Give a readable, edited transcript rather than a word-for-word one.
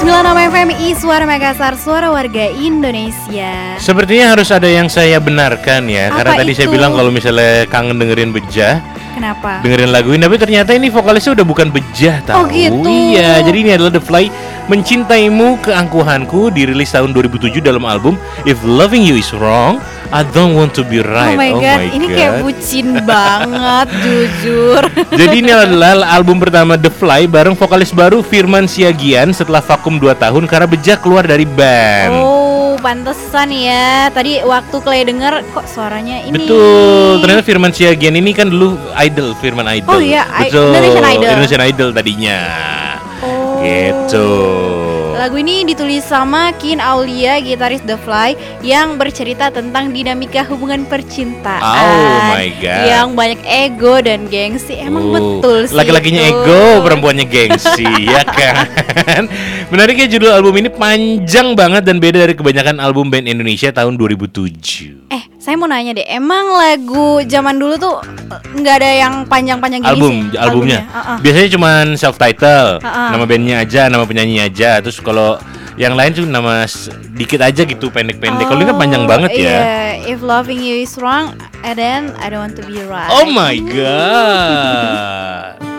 106 FMI Suara Makassar, suara warga Indonesia. Sepertinya harus ada yang saya benarkan ya. Apa karena tadi itu? saya bilang kalau misalnya kangen dengerin Bejah, Kenapa? dengerin lagu ini, tapi ternyata ini vokalisnya udah bukan Bejah tahu. Oh, gitu. Iya, jadi ini adalah The Fly, Mencintaimu Keangkuhanku, dirilis tahun 2007 dalam album If Loving You Is Wrong, I Don't Want to Be Right. Oh my god, ini kayak bucin banget, jujur. Jadi ini adalah album pertama The Fly bareng vokalis baru Firman Siagian setelah vakum 2 tahun karena Bejah keluar dari band. Oh, pantesan ya. Tadi waktu Clay denger kok suaranya ini. Betul, ternyata Firman Siagian ini kan dulu idol, Firman Idol. Oh iya, betul. Indonesian Idol tadinya. Oh. Gitu. Lagu ini ditulis sama Kin Aulia, gitaris The Fly, yang bercerita tentang dinamika hubungan percintaan. Oh my god. Yang banyak ego dan gengsi. Emang betul sih. Laki-lakinya itu. ego, perempuannya gengsi, ya kan? Menariknya judul album ini panjang banget dan beda dari kebanyakan album band Indonesia tahun 2007. Saya mau nanya deh, emang lagu zaman dulu tuh nggak ada yang panjang-panjang gini sih? Albumnya. Uh-uh. Biasanya cuma self-title, Uh-uh. nama bandnya aja, nama penyanyi aja. Terus kalau yang lain tuh nama dikit aja gitu, pendek-pendek. Kalau ini kan panjang banget ya. Iya, If Loving You Is Wrong, and then I Don't Want to Be Right. Oh my god.